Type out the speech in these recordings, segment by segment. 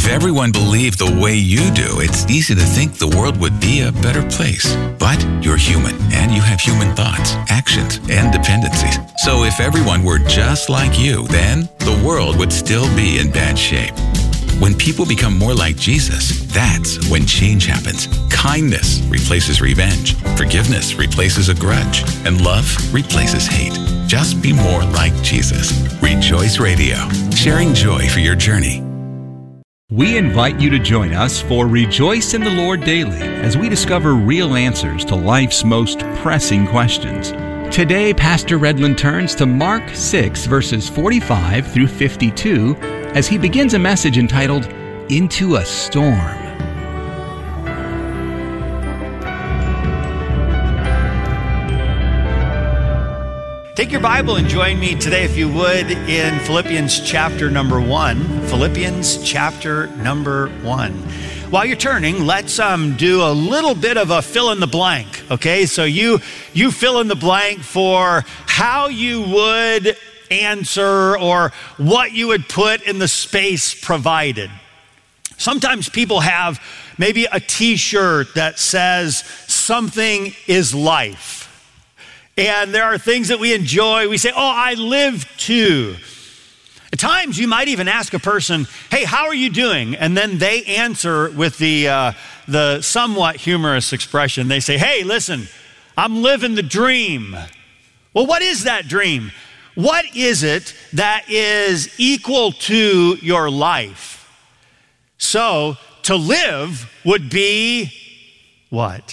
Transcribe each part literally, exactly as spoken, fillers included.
everyone believed the way you do, it's easy to think the world would be a better place. But you're human, and you have human thoughts, actions, and dependencies. So if everyone were just like you, then the world would still be in bad shape. When people become more like Jesus, that's when change happens. Kindness replaces revenge. Forgiveness replaces a grudge. And love replaces hate. Just be more like Jesus. Rejoice Radio, sharing joy for your journey. We invite you to join us for Rejoice in the Lord Daily as we discover real answers to life's most pressing questions. Today, Pastor Redland turns to Mark six, verses forty-five through fifty-two, as he begins a message entitled, Into a Storm. Take your Bible and join me today, if you would, in Philippians chapter number one. Philippians chapter number one. While you're turning, let's um, do a little bit of a fill in the blank, okay? So you, you fill in the blank for how you would answer or what you would put in the space provided. Sometimes people have maybe a t-shirt that says something is life. And there are things that we enjoy. We say, oh, I live to. At times you might even ask a person, hey, how are you doing? And then they answer with the, uh, the somewhat humorous expression. They say, hey, listen, I'm living the dream. Well, what is that dream? What is it that is equal to your life? So to live would be what?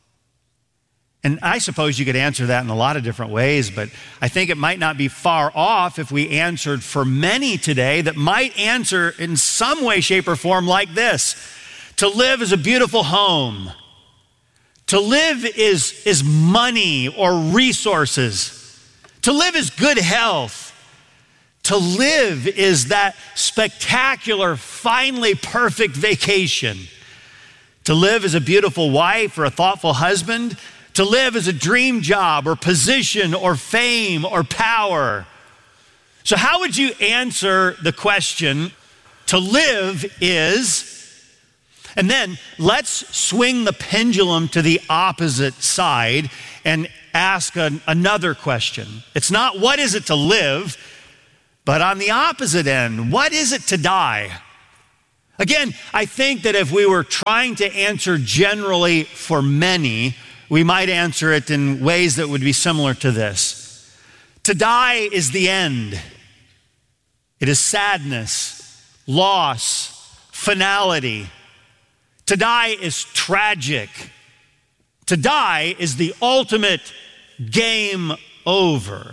And I suppose you could answer that in a lot of different ways, but I think it might not be far off if we answered for many today that might answer in some way, shape, or form like this. To live is a beautiful home. To live is, is money or resources. To live is good health. To live is that spectacular, finally perfect vacation. To live is a beautiful wife or a thoughtful husband. To live is a dream job or position or fame or power. So how would you answer the question, to live is, and then let's swing the pendulum to the opposite side and ask an, another question. It's not what is it to live, but on the opposite end, what is it to die? Again, I think that if we were trying to answer generally for many, we might answer it in ways that would be similar to this. To die is the end. It is sadness, loss, finality. To die is tragic. To die is the ultimate game over.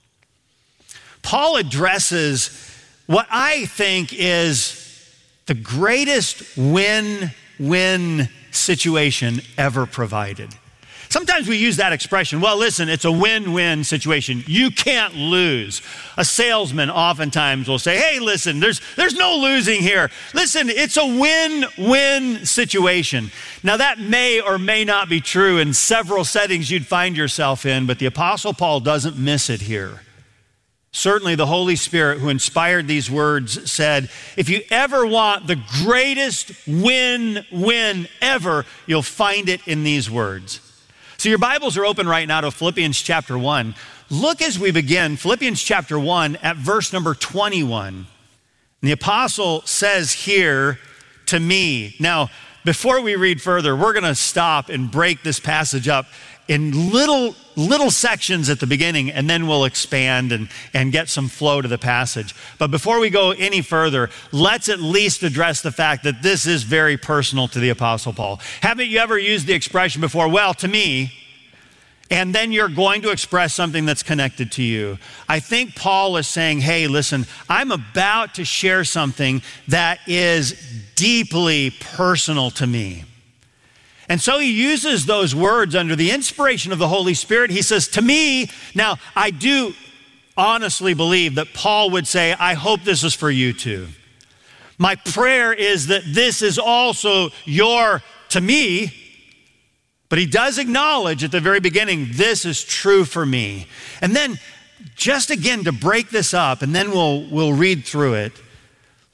Paul addresses what I think is the greatest win-win situation ever provided. Sometimes we use that expression, well, listen, it's a win-win situation. You can't lose. A salesman oftentimes will say, hey, listen, there's, there's no losing here. Listen, it's a win-win situation. Now, that may or may not be true in several settings you'd find yourself in, but the Apostle Paul doesn't miss it here. Certainly, the Holy Spirit who inspired these words said, if you ever want the greatest win-win ever, you'll find it in these words. So your Bibles are open right now to Philippians chapter one. Look as we begin, Philippians chapter one at verse number twenty-one. And the apostle says here to me. Now, before we read further, we're gonna stop and break this passage up in little, little sections at the beginning, and then we'll expand and, and get some flow to the passage. But before we go any further, let's at least address the fact that this is very personal to the Apostle Paul. Haven't you ever used the expression before, well, to me, and then you're going to express something that's connected to you? I think Paul is saying, hey, listen, I'm about to share something that is deeply personal to me. And so he uses those words under the inspiration of the Holy Spirit. He says, to me, now I do honestly believe that Paul would say, I hope this is for you too. My prayer is that this is also your, to me, but he does acknowledge at the very beginning, this is true for me. And then just again to break this up, and then we'll, we'll read through it.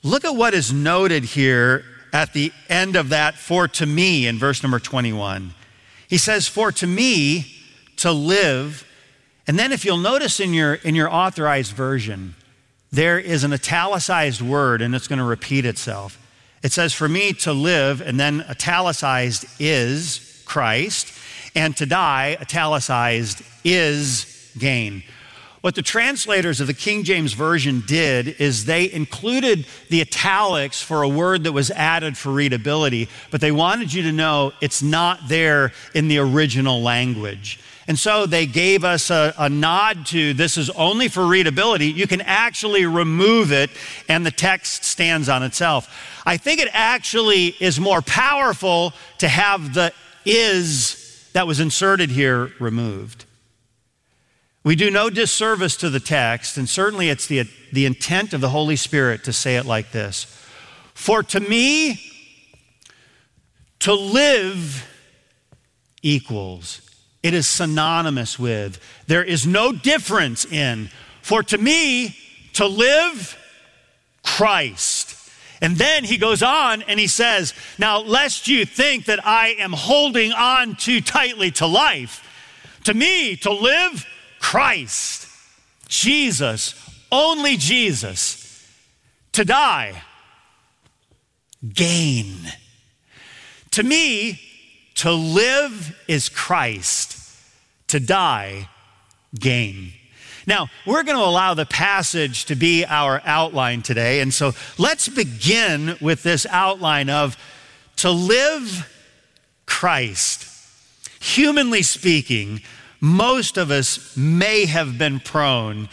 look at what is noted here at the end of that, for to me, in verse number twenty-one. He says, for to me to live. And then if you'll notice in your, in your authorized version, there is an italicized word, and it's going to repeat itself. It says, for me to live, and then italicized is Christ, and to die, italicized is gain. What the translators of the King James Version did is they included the italics for a word that was added for readability, but they wanted you to know it's not there in the original language. And so they gave us a, a nod to this is only for readability. You can actually remove it and the text stands on itself. I think it actually is more powerful to have the is that was inserted here removed. We do no disservice to the text, and certainly it's the, the intent of the Holy Spirit to say it like this. For to me, to live equals. It is synonymous with. There is no difference in. For to me, to live, Christ. And then he goes on and he says, now lest you think that I am holding on too tightly to life, to me, to live, Christ, Jesus, only Jesus. To die, gain. To me, to live is Christ. To die, gain. Now, we're going to allow the passage to be our outline today. And so let's begin with this outline of to live Christ. Humanly speaking, most of us may have been prone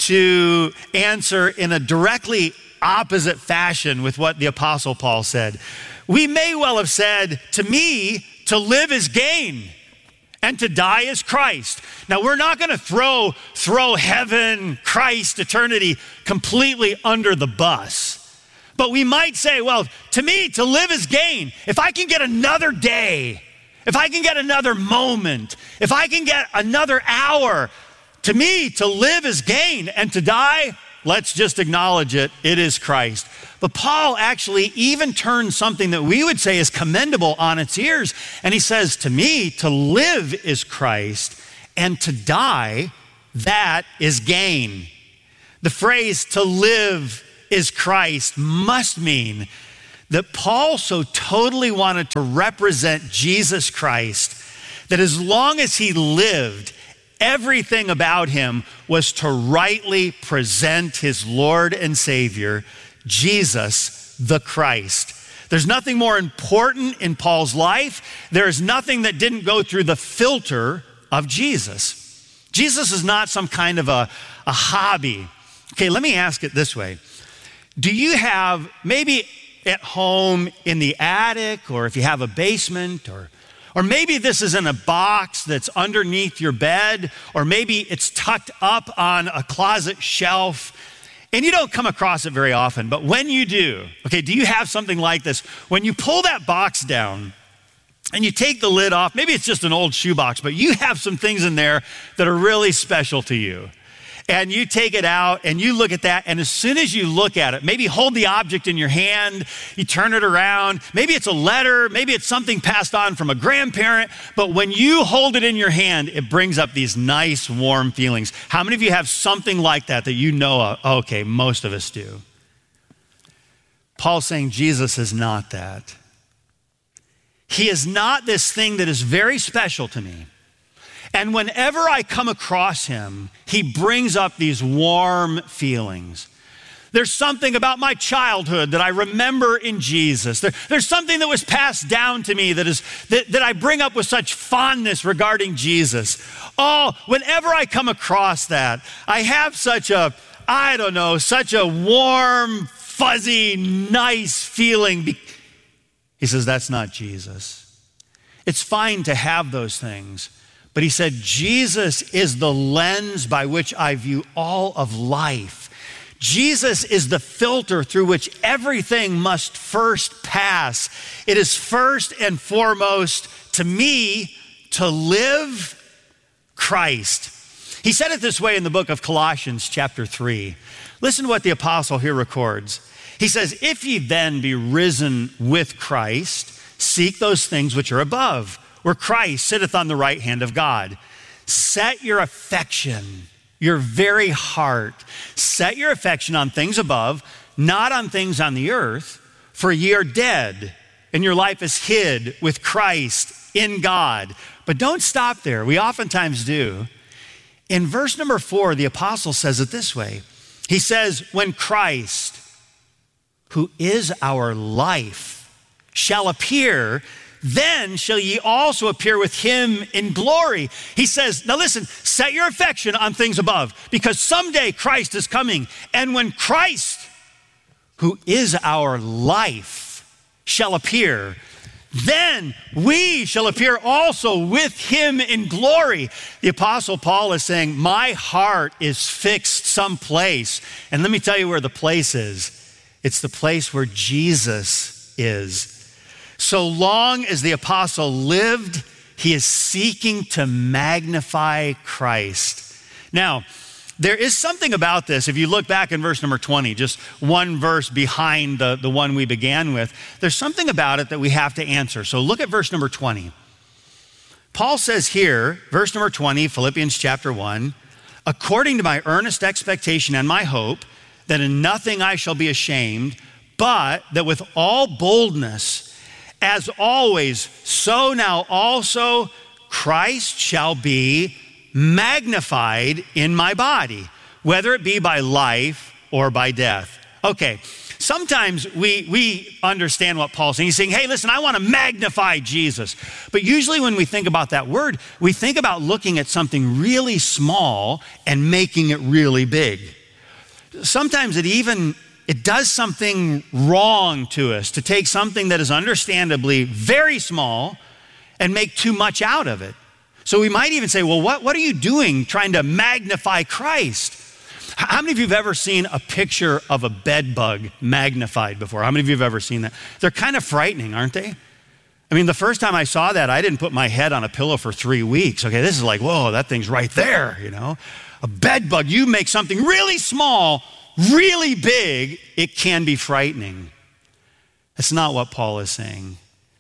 to answer in a directly opposite fashion with what the Apostle Paul said. We may well have said, to me, to live is gain and to die is Christ. Now, we're not going to throw, throw heaven, Christ, eternity completely under the bus. But we might say, well, to me, to live is gain. If I can get another day, if I can get another moment, if I can get another hour, to me, to live is gain, and to die, let's just acknowledge it, it is Christ. But Paul actually even turns something that we would say is commendable on its ears, and he says, to me, to live is Christ, and to die, that is gain. The phrase, to live is Christ, must mean that Paul so totally wanted to represent Jesus Christ that as long as he lived, everything about him was to rightly present his Lord and Savior, Jesus the Christ. There's nothing more important in Paul's life. There is nothing that didn't go through the filter of Jesus. Jesus is not some kind of a, a hobby. Okay, let me ask it this way. Do you have maybe at home in the attic, or if you have a basement, or or maybe this is in a box that's underneath your bed, or maybe it's tucked up on a closet shelf, and you don't come across it very often, but when you do, okay, do you have something like this? When you pull that box down and you take the lid off, maybe it's just an old shoebox, but you have some things in there that are really special to you. And you take it out and you look at that, and as soon as you look at it, maybe hold the object in your hand, you turn it around, maybe it's a letter, maybe it's something passed on from a grandparent, but when you hold it in your hand, it brings up these nice, warm feelings. How many of you have something like that that you know of? Okay, most of us do. Paul's saying Jesus is not that. He is not this thing that is very special to me. And whenever I come across him, he brings up these warm feelings. There's something about my childhood that I remember in Jesus. There, there's something that was passed down to me that is that, that I bring up with such fondness regarding Jesus. Oh, whenever I come across that, I have such a, I don't know, such a warm, fuzzy, nice feeling. He says, that's not Jesus. It's fine to have those things. But he said, Jesus is the lens by which I view all of life. Jesus is the filter through which everything must first pass. It is first and foremost, to me, to live Christ. He said it this way in the book of Colossians chapter three. Listen to what the apostle here records. He says, if ye then be risen with Christ, seek those things which are above, where Christ sitteth on the right hand of God. Set your affection, your very heart, set your affection on things above, not on things on the earth, for ye are dead, and your life is hid with Christ in God. But don't stop there. We oftentimes do. In verse number four, the apostle says it this way. He says, when Christ, who is our life, shall appear, then shall ye also appear with him in glory. He says, now listen, set your affection on things above, because someday Christ is coming. And when Christ, who is our life, shall appear, then we shall appear also with him in glory. The apostle Paul is saying, my heart is fixed someplace. And let me tell you where the place is. It's the place where Jesus is. So long as the apostle lived, he is seeking to magnify Christ. Now, there is something about this. If you look back in verse number twenty, just one verse behind the, the one we began with, there's something about it that we have to answer. So look at verse number twenty. Paul says here, verse number twenty, Philippians chapter one, according to my earnest expectation and my hope, that in nothing I shall be ashamed, but that with all boldness, as always, so now also Christ shall be magnified in my body, whether it be by life or by death. Okay, sometimes we, we understand what Paul's saying. He's saying, hey, listen, I want to magnify Jesus. But usually when we think about that word, we think about looking at something really small and making it really big. Sometimes it even, it does something wrong to us to take something that is understandably very small and make too much out of it. So we might even say, well, what, what are you doing trying to magnify Christ? How many of you have ever seen a picture of a bed bug magnified before? How many of you have ever seen that? They're kind of frightening, aren't they? I mean, the first time I saw that, I didn't put my head on a pillow for three weeks. Okay, this is like, whoa, that thing's right there, you know? A bed bug, you make something really small, really big, it can be frightening. That's not what Paul is saying.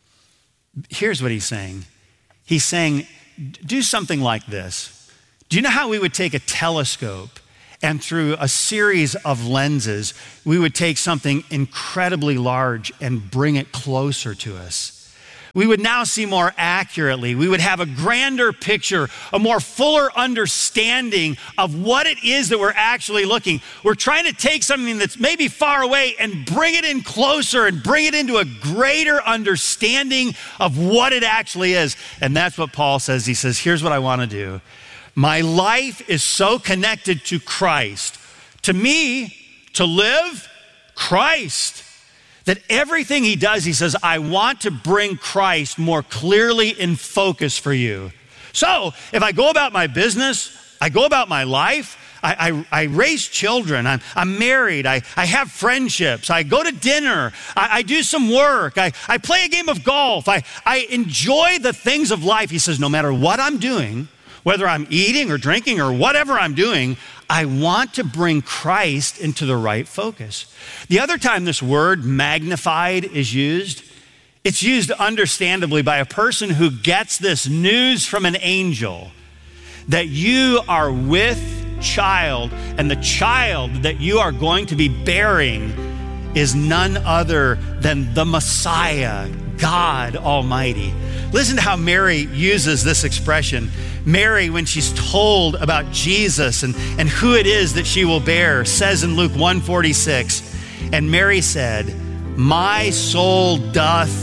Here's what he's saying. He's saying, do something like this. Do you know how we would take a telescope and through a series of lenses, we would take something incredibly large and bring it closer to us? We would now see more accurately. We would have a grander picture, a more fuller understanding of what it is that we're actually looking. We're trying to take something that's maybe far away and bring it in closer and bring it into a greater understanding of what it actually is. And that's what Paul says. He says, here's what I want to do. My life is so connected to Christ. To me, to live, Christ. That everything he does, he says, I want to bring Christ more clearly in focus for you. So if I go about my business, I go about my life, I, I, I raise children, I'm, I'm married, I, I have friendships, I go to dinner, I, I do some work, I, I play a game of golf, I, I enjoy the things of life. He says, no matter what I'm doing, whether I'm eating or drinking or whatever I'm doing, I want to bring Christ into the right focus. The other time this word magnified is used, it's used understandably by a person who gets this news from an angel that you are with child, and the child that you are going to be bearing is none other than the Messiah, God Almighty. Listen to how Mary uses this expression. Mary, when she's told about Jesus and, and who it is that she will bear, says in Luke one forty-six, and Mary said, my soul doth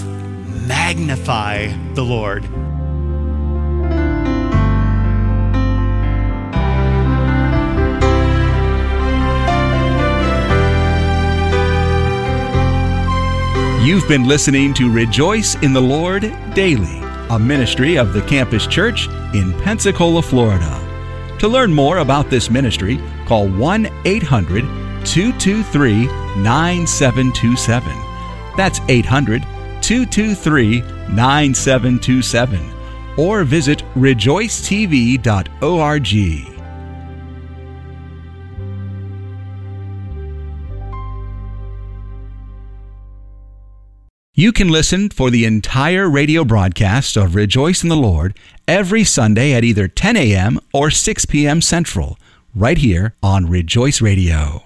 magnify the Lord. You've been listening to Rejoice in the Lord Daily, a ministry of the Campus Church in Pensacola, Florida. To learn more about this ministry, call one eight hundred two two three nine seven two seven. That's eight hundred two two three nine seven two seven. Or visit rejoice t v dot org. You can listen for the entire radio broadcast of Rejoice in the Lord every Sunday at either ten a.m. or six p.m. Central, right here on Rejoice Radio.